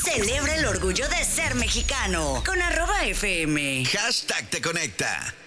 Celebra el orgullo de ser mexicano con @FM. #te conecta.